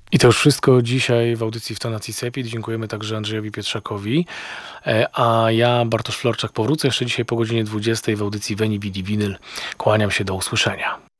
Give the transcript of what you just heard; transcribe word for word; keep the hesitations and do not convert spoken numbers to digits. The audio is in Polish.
I to już wszystko dzisiaj w audycji w tonacji Cepit. Dziękujemy także Andrzejowi Pietrzakowi. E, A ja, Bartosz Florczak, powrócę jeszcze dzisiaj po godzinie dwudziestej w audycji Veni Vidi Vinyl. Kłaniam się, do usłyszenia.